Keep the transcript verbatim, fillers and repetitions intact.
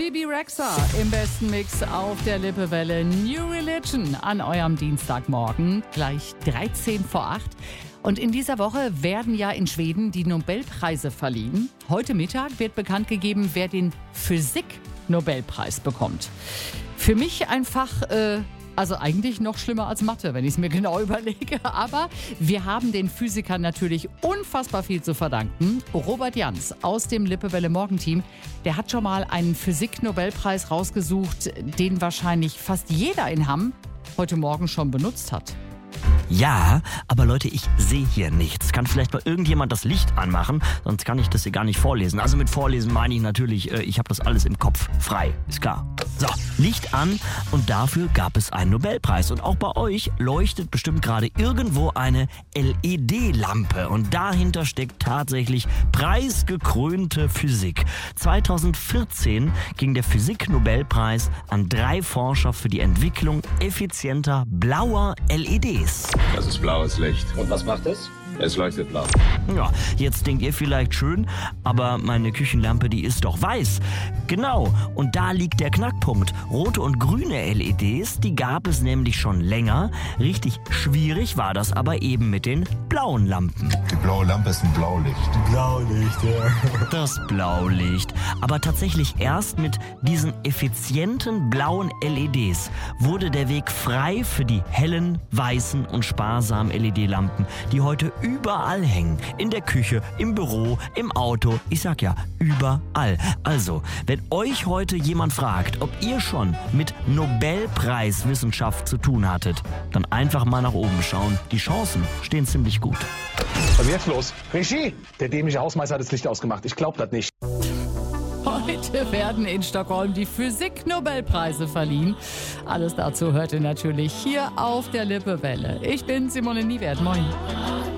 Bibi Rexha im besten Mix auf der Lippewelle. New Religion an eurem Dienstagmorgen, gleich dreizehn vor acht. Und in dieser Woche werden ja in Schweden die Nobelpreise verliehen. Heute Mittag wird bekannt gegeben, wer den Physik-Nobelpreis bekommt. Für mich einfach, äh, also eigentlich noch schlimmer als Mathe, wenn ich es mir genau überlege. Aber wir haben den Physikern natürlich unfassbar viel zu verdanken. Robert Jans aus dem Lippewelle Morgenteam, der hat schon mal einen Physik-Nobelpreis rausgesucht, den wahrscheinlich fast jeder in Hamm heute Morgen schon benutzt hat. Ja, aber Leute, ich sehe hier nichts. Kann vielleicht mal irgendjemand das Licht anmachen? Sonst kann ich das hier gar nicht vorlesen. Also mit Vorlesen meine ich natürlich, äh, ich habe das alles im Kopf frei. Ist klar. So, Licht an und dafür gab es einen Nobelpreis. Und auch bei euch leuchtet bestimmt gerade irgendwo eine L E D-Lampe. Und dahinter steckt tatsächlich preisgekrönte Physik. zweitausendvierzehn ging der Physik-Nobelpreis an drei Forscher für die Entwicklung effizienter blauer L E Ds. Das ist blaues Licht. Und was macht es? Es leuchtet blau. Ja, jetzt denkt ihr vielleicht schön, aber meine Küchenlampe, die ist doch weiß. Genau, und da liegt der Knackpunkt. Rote und grüne L E Ds, die gab es nämlich schon länger. Richtig schwierig war das aber eben mit den blauen Lampen. Die blaue Lampe ist ein Blaulicht. Blaulicht, ja. Das Blaulicht. Aber tatsächlich erst mit diesen effizienten blauen L E Ds wurde der Weg frei für die hellen, weißen und sparsamen L E D-Lampen, die heute überall hängen. In der Küche, im Büro, im Auto. Ich sag ja, überall. Also, wenn euch heute jemand fragt, ob ihr schon mit Nobelpreiswissenschaft zu tun hattet, dann einfach mal nach oben schauen. Die Chancen stehen ziemlich gut. Was ist jetzt los? Regie! Der dämliche Hausmeister hat das Licht ausgemacht. Ich glaub das nicht. Heute werden in Stockholm die Physik-Nobelpreise verliehen. Alles dazu hört ihr natürlich hier auf der Lippewelle. Ich bin Simone Niewert. Moin.